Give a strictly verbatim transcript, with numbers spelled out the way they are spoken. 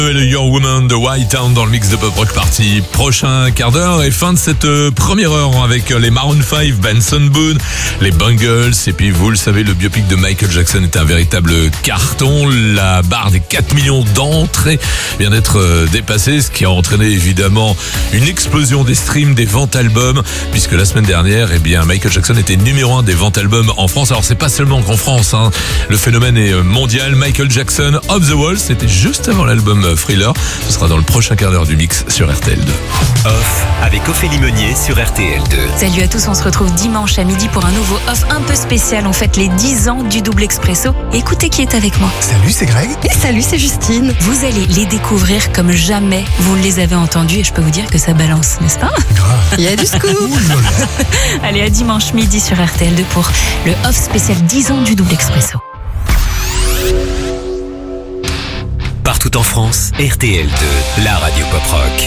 Le Young Woman de White Town dans le mix de Pop Rock Party. Prochain quart d'heure et fin de cette euh, première heure avec les Maroon cinq, Benson Boone, les Bungles. Et puis vous le savez, le biopic de Michael Jackson est un véritable carton. La barre des quatre millions d'entrées vient d'être euh, dépassée, ce qui a entraîné évidemment une explosion des streams, des ventes albums, puisque la semaine dernière, eh bien, Michael Jackson était numéro un des ventes albums en France. Alors c'est pas seulement qu'en France, hein. Le phénomène est mondial. Michael Jackson, Off the Wall, c'était juste avant l'album Thriller. Ce sera dans le prochain quart d'heure du mix sur R T L deux. Off avec Ophélie Meunier sur R T L deux. Salut à tous, on se retrouve dimanche à midi pour un nouveau Off un peu spécial. On fête les dix ans du double expresso. Écoutez qui est avec moi. Salut, c'est Greg. Et salut, c'est Justine. Vous allez les découvrir comme jamais vous ne les avez entendus et je peux vous dire que ça balance, n'est-ce pas? Grave. Il y a du scoop. Allez, à dimanche midi sur R T L deux pour le Off spécial dix ans du double expresso. Partout en France, R T L deux, la radio pop rock.